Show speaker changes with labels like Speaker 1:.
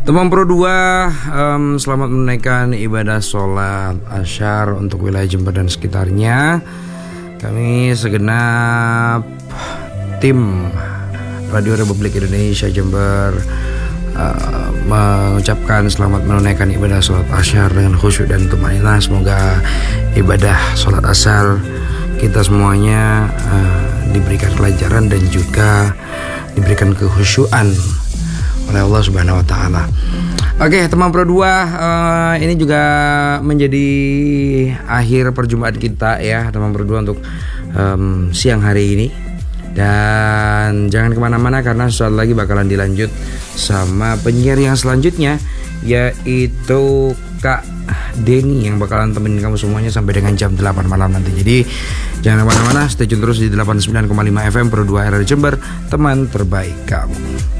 Speaker 1: Teman Pro 2, selamat menunaikan ibadah sholat asyar untuk wilayah Jember dan sekitarnya. Kami segenap tim Radio Republik Indonesia Jember mengucapkan selamat menunaikan ibadah sholat asyar dengan khusyuk dan tumaninah. Semoga ibadah sholat asyar kita semuanya diberikan pelajaran dan juga diberikan kekhusyuan oleh Allah Subhanahu wa taala. Oke, teman Pro 2, ini juga menjadi akhir perjumpaan kita ya, teman Pro 2 untuk siang hari ini. Dan jangan kemana-mana karena sesuatu lagi bakalan dilanjut sama penyiar yang selanjutnya, yaitu Kak Denny yang bakalan temenin kamu semuanya sampai dengan jam 8 malam nanti. Jadi jangan kemana-mana, stay tune terus di 89,5 FM Pro 2 RRI Jember, teman terbaik kamu.